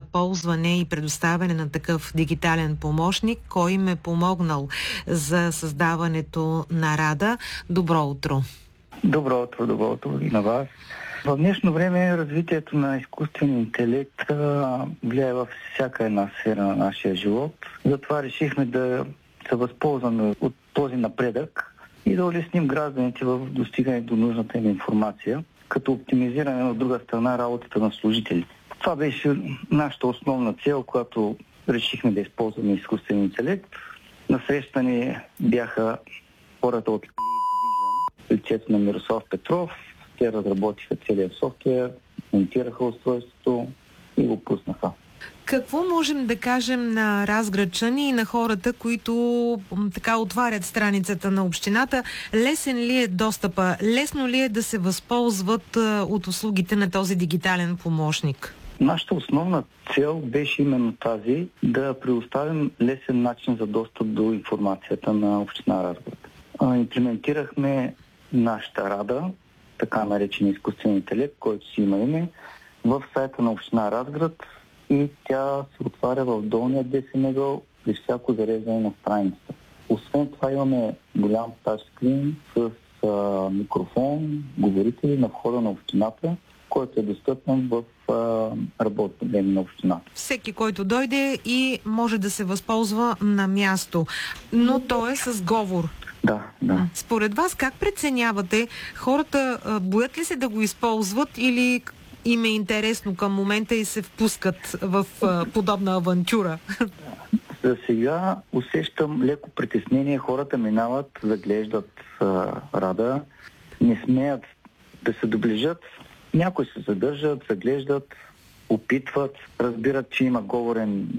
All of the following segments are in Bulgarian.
ползване и предоставяне на такъв дигитален помощник. Кой им е помогнал за създаването на Рада? Добро утро! Добро утро и на вас. В днешно време развитието на изкуствения интелект влияе във всяка една сфера на нашия живот. Затова решихме да се възползваме от този напредък и да улесним гражданите в достигане до нужната им информация, като оптимизиране от друга страна работата на служителите. Това беше нашата основна цел, когато решихме да използваме изкуствен интелект. На среща ни бяха хората от лицето на Мирослав Петров. Те разработиха целият софтуер, монтираха устройството и го пуснаха. Какво можем да кажем на разградчани и на хората, които така отварят страницата на общината? Лесен ли е достъпа? Лесно ли е да се възползват от услугите на този дигитален помощник? Нашата основна цел беше именно тази, да предоставим лесен начин за достъп до информацията на община Разград. Имплементирахме нашата Рада, така наречен изкуствен интелект, който си има име, в сайта на община Разград и тя се отваря в долния десен ъгъл при всяко зареждане на страницата. Освен това имаме голям тачскрин с микрофон, говорители на входа на общината, който е достъпен в работно време на общината. Всеки, който дойде и може да се възползва на място, но то е с говор. Да. Според вас, как преценявате, хората боят ли се да го използват или им е интересно към момента и се впускат в подобна авантюра? За сега усещам леко притеснение. Хората минават, заглеждат Рада, не смеят да се доближат. Някои се задържат, заглеждат, опитват, разбират, че има говорен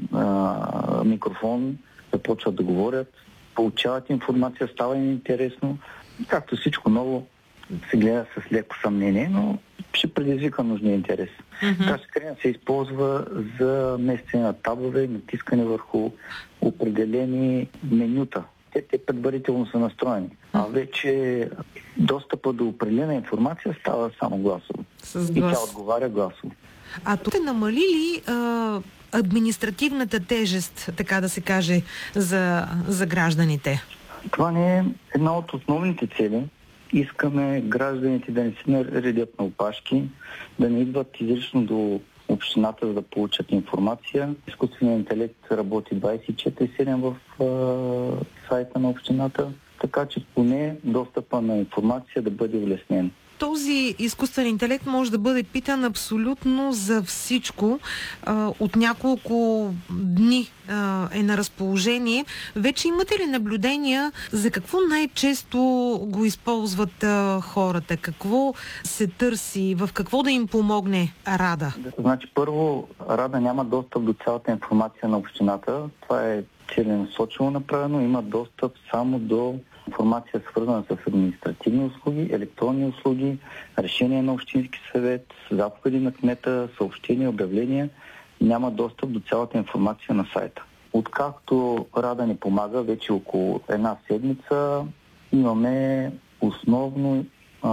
микрофон, започват да говорят, получават информация, става им интересно. Както всичко ново се гледа с леко съмнение, но ще предизвика нужния интерес. Тачскрин се използва за местене на табове, натискане върху определени менюта. Те предварително са настроени. А вече достъпа до определена информация става само гласово. И тя отговаря гласово. А тук е намали ли административната тежест, така да се каже, за гражданите? Това не е една от основните цели. Искаме гражданите да не се наредят на опашки, да не идват изрично до общината, за да получат информация. Изкуственият интелект работи 24/7 в сайта на общината, така че поне достъпа на информация да бъде улеснен. Този изкуствен интелект може да бъде питан абсолютно за всичко. От няколко дни е на разположение. Вече имате ли наблюдения за какво най-често го използват хората? Какво се търси? В какво да им помогне Рада? Значи първо, Рада няма достъп до цялата информация на общината. Това е целенасочено направено. Има достъп само до информация, свързана с административни услуги, електронни услуги, решения на Общински съвет, заповеди на кмета, съобщения, обявления. Няма достъп до цялата информация на сайта. Откакто Рада ни помага, вече около една седмица, имаме основно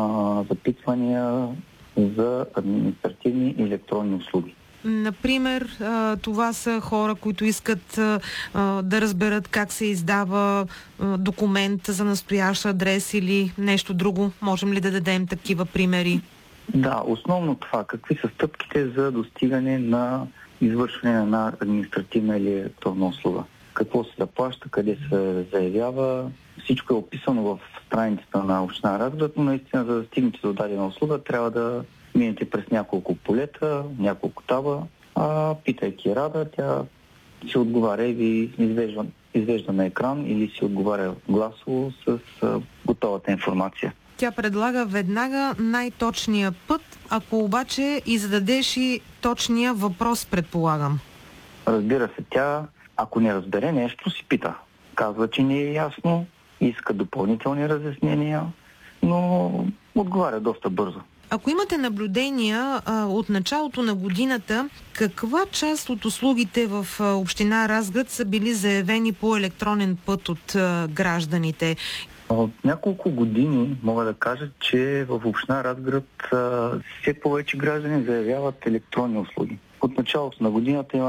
запитвания за административни и електронни услуги. Например, това са хора, които искат да разберат как се издава документ за настоящ адрес или нещо друго. Можем ли да дадем такива примери? Да, основно това. Какви са стъпките за достигане на извършване на административна или електронна услуга? Какво се заплаща, къде се заявява? Всичко е описано в страницата на община Разград, но наистина за да стигнете до дадена услуга трябва да минете през няколко полета, няколко таба, питайки Рада, тя си отговаря и ви извежда на екран или си отговаря гласово с готовата информация. Тя предлага веднага най-точния път, ако обаче и зададеш и точния въпрос, предполагам. Разбира се, тя, ако не разбере нещо, си пита. Казва, че не е ясно, иска допълнителни разяснения, но отговаря доста бързо. Ако имате наблюдения от началото на годината, каква част от услугите в община Разград са били заявени по електронен път от гражданите? От няколко години мога да кажа, че в община Разград все повече граждани заявяват електронни услуги. От началото на годината има